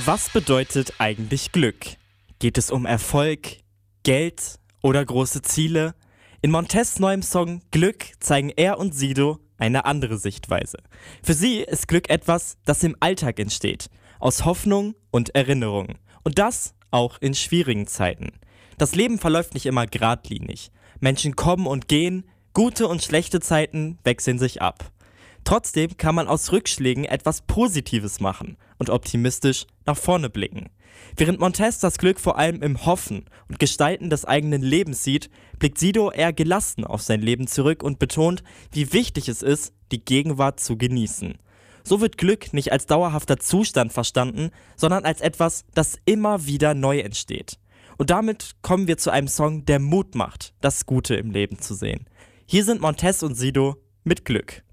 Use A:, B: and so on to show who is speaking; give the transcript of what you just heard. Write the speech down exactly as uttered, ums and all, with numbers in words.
A: Was bedeutet eigentlich Glück? Geht es um Erfolg, Geld oder große Ziele? In Montez neuem Song Glück zeigen er und Sido eine andere Sichtweise. Für sie ist Glück etwas, das im Alltag entsteht, aus Hoffnung und Erinnerung. Und das auch in schwierigen Zeiten. Das Leben verläuft nicht immer geradlinig. Menschen kommen und gehen, gute und schlechte Zeiten wechseln sich ab. Trotzdem kann man aus Rückschlägen etwas Positives machen und optimistisch nach vorne blicken. Während Montez das Glück vor allem im Hoffen und Gestalten des eigenen Lebens sieht, blickt Sido eher gelassen auf sein Leben zurück und betont, wie wichtig es ist, die Gegenwart zu genießen. So wird Glück nicht als dauerhafter Zustand verstanden, sondern als etwas, das immer wieder neu entsteht. Und damit kommen wir zu einem Song, der Mut macht, das Gute im Leben zu sehen. Hier sind Montez und Sido mit Glück.